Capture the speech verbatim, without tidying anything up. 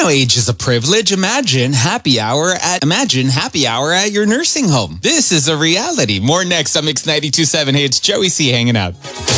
know age is a privilege. Imagine happy hour at Imagine happy hour at your nursing home. This is a reality. More next on Mix ninety-two point seven. Hey, it's Joey C hanging out.